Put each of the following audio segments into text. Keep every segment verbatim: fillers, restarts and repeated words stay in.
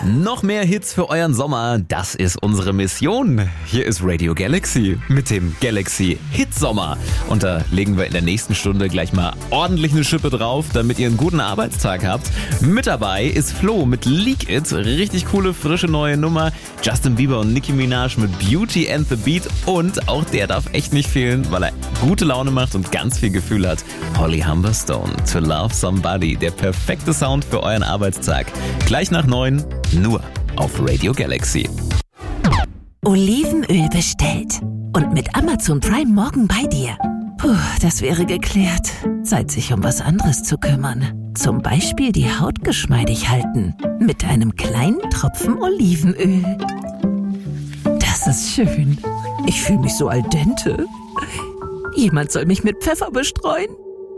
Noch mehr Hits für euren Sommer, das ist unsere Mission. Hier ist Radio Galaxy mit dem Galaxy Hit Sommer. Und da legen wir in der nächsten Stunde gleich mal ordentlich eine Schippe drauf, damit ihr einen guten Arbeitstag habt. Mit dabei ist Flo mit Leak It, richtig coole, frische neue Nummer. Justin Bieber und Nicki Minaj mit Beauty and the Beat. Und auch der darf echt nicht fehlen, weil er gute Laune macht und ganz viel Gefühl hat. Holly Humberstone, To Love Somebody, der perfekte Sound für euren Arbeitstag. Gleich nach neun, nur auf Radio Galaxy. Olivenöl bestellt. Und mit Amazon Prime morgen bei dir. Puh, das wäre geklärt. Zeit, sich um was anderes zu kümmern. Zum Beispiel die Haut geschmeidig halten. Mit einem kleinen Tropfen Olivenöl. Das ist schön. Ich fühle mich so al dente. Jemand soll mich mit Pfeffer bestreuen.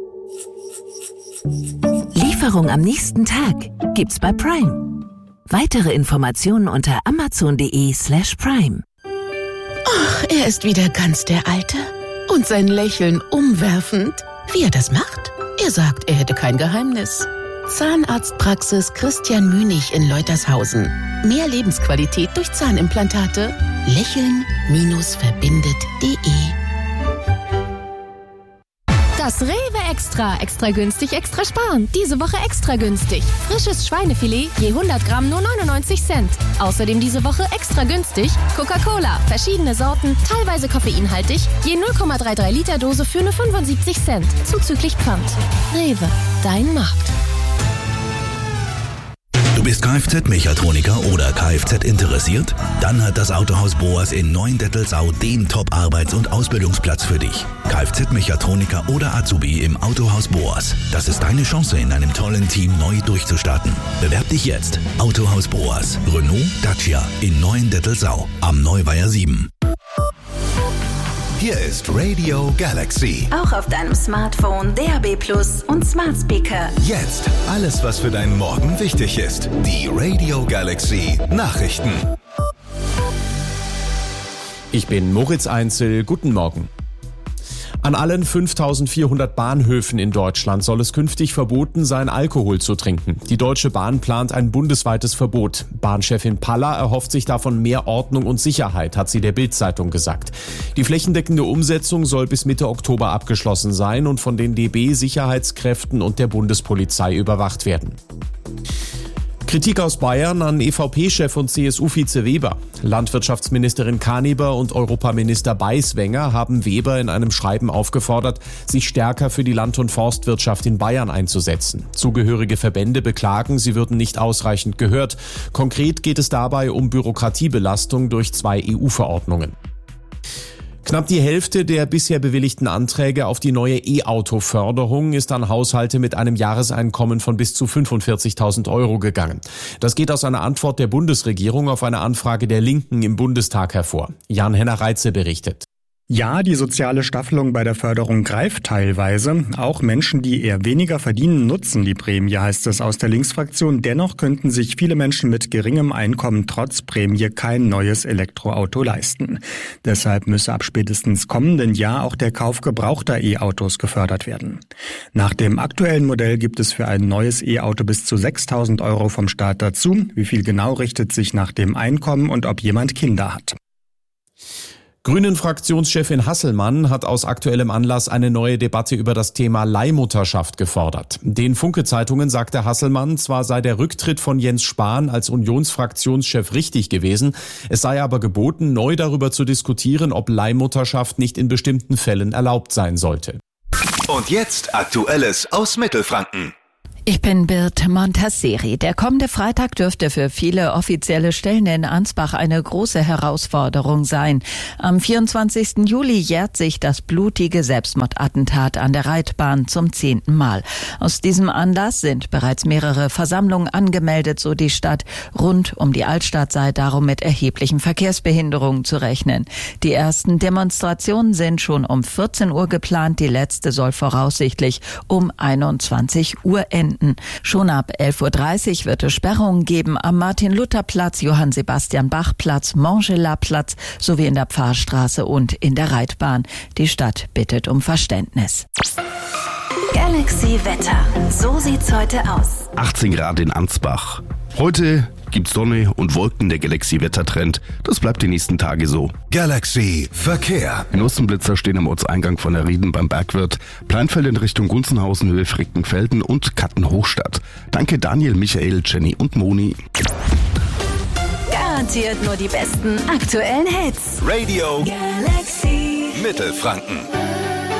Lieferung am nächsten Tag gibt's bei Prime. Weitere Informationen unter amazon.de slash prime. Ach, er ist wieder ganz der Alte. Und sein Lächeln umwerfend. Wie er das macht? Er sagt, er hätte kein Geheimnis. Zahnarztpraxis Christian Münig in Leutershausen. Mehr Lebensqualität durch Zahnimplantate. Lächeln-verbindet punkt de. Das Rewe Extra. Extra günstig, extra sparen. Diese Woche extra günstig. Frisches Schweinefilet je hundert Gramm nur neunundneunzig Cent. Außerdem diese Woche extra günstig Coca-Cola. Verschiedene Sorten, teilweise koffeinhaltig. Je null Komma dreiunddreißig Liter Dose für nur fünfundsiebzig Cent. Zuzüglich Pfand. Rewe. Dein Markt. Du bist Kfz-Mechatroniker oder Kfz interessiert? Dann hat das Autohaus Boas in Neuendettelsau den Top-Arbeits- und Ausbildungsplatz für dich. Kfz-Mechatroniker oder Azubi im Autohaus Boas. Das ist deine Chance, in einem tollen Team neu durchzustarten. Bewerb dich jetzt. Autohaus Boas. Renault, Dacia in Neuendettelsau am Neuweiher sieben. Hier ist Radio Galaxy. Auch auf deinem Smartphone, D A B Plus und Smart Speaker. Jetzt alles, was für deinen Morgen wichtig ist. Die Radio Galaxy Nachrichten. Ich bin Moritz Einzel. Guten Morgen. An allen fünftausendvierhundert Bahnhöfen in Deutschland soll es künftig verboten sein, Alkohol zu trinken. Die Deutsche Bahn plant ein bundesweites Verbot. Bahnchefin Paller erhofft sich davon mehr Ordnung und Sicherheit, hat sie der Bild-Zeitung gesagt. Die flächendeckende Umsetzung soll bis Mitte Oktober abgeschlossen sein und von den D B-Sicherheitskräften und der Bundespolizei überwacht werden. Kritik aus Bayern an E V P-Chef und C S U-Vize Weber. Landwirtschaftsministerin Kaneber und Europaminister Beiswenger haben Weber in einem Schreiben aufgefordert, sich stärker für die Land- und Forstwirtschaft in Bayern einzusetzen. Zugehörige Verbände beklagen, sie würden nicht ausreichend gehört. Konkret geht es dabei um Bürokratiebelastung durch zwei E U-Verordnungen. Knapp die Hälfte der bisher bewilligten Anträge auf die neue E-Auto-Förderung ist an Haushalte mit einem Jahreseinkommen von bis zu fünfundvierzigtausend Euro gegangen. Das geht aus einer Antwort der Bundesregierung auf eine Anfrage der Linken im Bundestag hervor. Jan-Henner Reitze berichtet. Ja, die soziale Staffelung bei der Förderung greift teilweise. Auch Menschen, die eher weniger verdienen, nutzen die Prämie, heißt es aus der Linksfraktion. Dennoch könnten sich viele Menschen mit geringem Einkommen trotz Prämie kein neues Elektroauto leisten. Deshalb müsse ab spätestens kommenden Jahr auch der Kauf gebrauchter E-Autos gefördert werden. Nach dem aktuellen Modell gibt es für ein neues E-Auto bis zu sechstausend Euro vom Staat dazu. Wie viel genau richtet sich nach dem Einkommen und ob jemand Kinder hat. Grünen-Fraktionschefin Hasselmann hat aus aktuellem Anlass eine neue Debatte über das Thema Leihmutterschaft gefordert. Den Funke-Zeitungen sagte Hasselmann, zwar sei der Rücktritt von Jens Spahn als Unionsfraktionschef richtig gewesen, es sei aber geboten, neu darüber zu diskutieren, ob Leihmutterschaft nicht in bestimmten Fällen erlaubt sein sollte. Und jetzt Aktuelles aus Mittelfranken. Ich bin Birte Montasseri. Der kommende Freitag dürfte für viele offizielle Stellen in Ansbach eine große Herausforderung sein. Am vierundzwanzigsten Juli jährt sich das blutige Selbstmordattentat an der Reitbahn zum zehnten Mal. Aus diesem Anlass sind bereits mehrere Versammlungen angemeldet, so die Stadt. Rund um die Altstadt sei darum mit erheblichen Verkehrsbehinderungen zu rechnen. Die ersten Demonstrationen sind schon um vierzehn Uhr geplant. Die letzte soll voraussichtlich um einundzwanzig Uhr enden. Schon ab elf Uhr dreißig wird es Sperrungen geben am Martin-Luther-Platz, Johann-Sebastian-Bach-Platz, Montgelas-Platz sowie in der Pfarrstraße und in der Reitbahn. Die Stadt bittet um Verständnis. Galaxy Wetter. So sieht's heute aus. achtzehn Grad in Ansbach. Heute gibt's Sonne und Wolken. Der Galaxy-Wettertrend, das bleibt die nächsten Tage so. Galaxy Verkehr. Genossenblitzer stehen am Ortseingang von der Rieden beim Bergwirt, Pleinfeld in Richtung Gunzenhausen, Höhe Frickenfelden und Katten-Hochstadt. Danke Daniel, Michael, Jenny und Moni. Garantiert nur die besten aktuellen Hits. Radio Galaxy Mittelfranken.